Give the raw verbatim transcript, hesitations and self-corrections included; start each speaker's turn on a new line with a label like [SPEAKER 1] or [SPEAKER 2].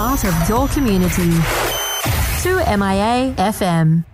[SPEAKER 1] part of your community. Through M I A F M.